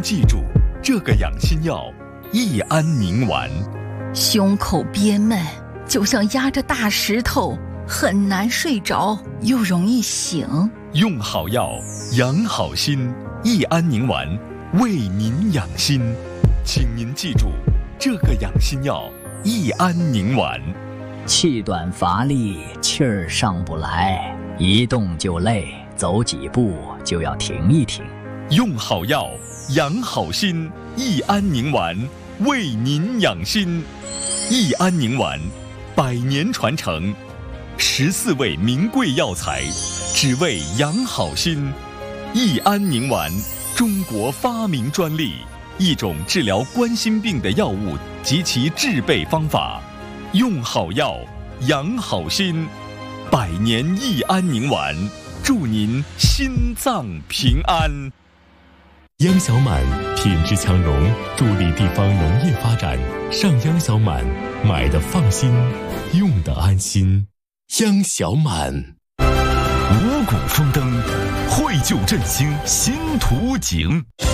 记住这个养心药益安宁丸。 胸口憋闷，就像压着大石头，很难睡着，又容易醒。 用好药，养好心，益安宁丸为您养心。请您记住这个养心药益安宁丸。 气短乏力，气儿上不来，一动就累，走几步就要停一停。 用好药，养好心，益安宁丸为您养心。益安宁丸100年传承，14味名贵药材，只为养好心。益安宁丸，中国发明专利，一种治疗冠心病的药物及其制备方法。用好药，养好心，100年益安宁丸，祝您心脏平安。 央小满品质强融，助力地方农业发展。上央小满，买的放心，用的安心。央小满。 五谷丰登，绘就振兴新图景。